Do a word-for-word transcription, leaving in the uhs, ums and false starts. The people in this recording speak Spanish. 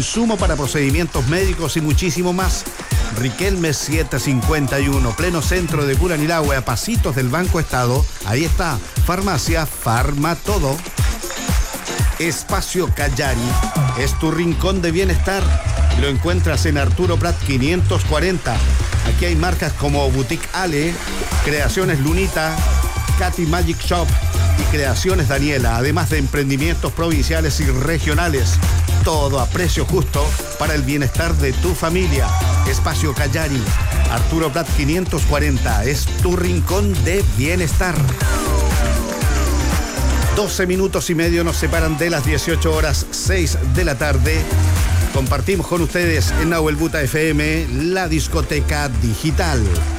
insumo para procedimientos médicos y muchísimo más. Riquelme setecientos cincuenta y uno, pleno centro de Curanilahue, a pasitos del Banco Estado. Ahí está, Farmacia Farma Todo. Espacio Callari es tu rincón de bienestar. Lo encuentras en Arturo Prat quinientos cuarenta. Aquí hay marcas como Boutique Ale, Creaciones Lunita, Katy Magic Shop y Creaciones Daniela, además de emprendimientos provinciales y regionales. Todo a precio justo para el bienestar de tu familia. Espacio Callari, Arturo Prat quinientos cuarenta, es tu rincón de bienestar. doce minutos y medio nos separan de las dieciocho horas, seis de la tarde. Compartimos con ustedes en Nahuel Buta F M, la discoteca digital.